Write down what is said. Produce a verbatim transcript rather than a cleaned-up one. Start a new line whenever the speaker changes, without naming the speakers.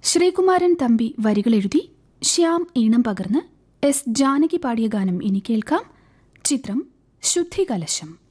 ശ്രീകുമാരൻ തമ്പി വരികളെഴുതി ശ്യാം ഈണം പകർന്ന് എസ് ജാനകി പാടിയ ഗാനം ഇനി കേൾക്കാം. ചിത്രം ശുദ്ധികലശം.